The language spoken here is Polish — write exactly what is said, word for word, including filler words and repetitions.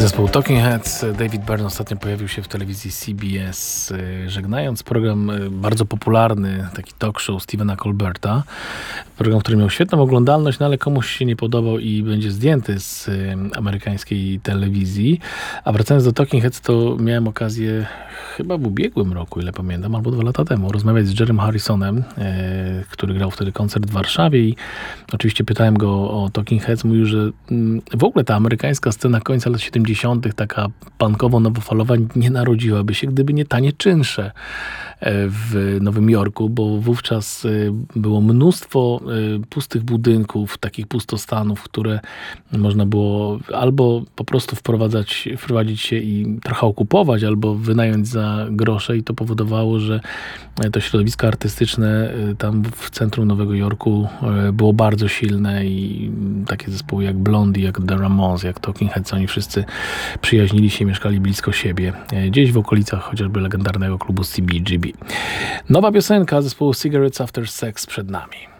Zespół Talking Heads. David Byrne ostatnio pojawił się w telewizji C B S, żegnając program bardzo popularny, taki talk show Stephena Colberta. Program, który miał świetną oglądalność, no ale komuś się nie podobał i będzie zdjęty z amerykańskiej telewizji. A wracając do Talking Heads, to miałem okazję chyba w ubiegłym roku, ile pamiętam, albo dwa lata temu, rozmawiać z Jerrym Harrisonem, e, który grał wtedy koncert w Warszawie i oczywiście pytałem go o Talking Heads. Mówił, że mm, w ogóle ta amerykańska scena końca lat siedemdziesiątych, taka punkowo-nowofalowa, nie narodziłaby się, gdyby nie tanie czynsze w Nowym Jorku, bo wówczas było mnóstwo pustych budynków, takich pustostanów, które można było albo po prostu wprowadzać, wprowadzić się i trochę okupować, albo wynająć za grosze i to powodowało, że to środowisko artystyczne tam w centrum Nowego Jorku było bardzo silne i takie zespoły jak Blondie, jak The Ramones, jak Talking Heads, oni wszyscy przyjaźnili się, mieszkali blisko siebie, gdzieś w okolicach chociażby legendarnego klubu C B G B. Nowa piosenka zespołu Cigarettes After Sex przed nami.